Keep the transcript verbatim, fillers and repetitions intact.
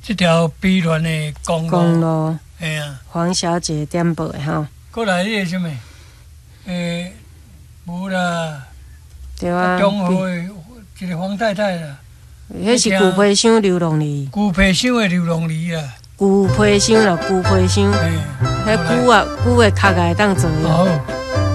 这条悲恋的公路。 公路。 哎呀。 黄小姐点播的吼。 过来迄个什么？诶，无啦。 对啊。 中和的一个黄太太啦。 迄是旧皮箱流浪梨。 旧皮箱的流浪梨啦。 旧皮箱啦，旧皮箱。迄旧啊，旧的壳会当做。 好。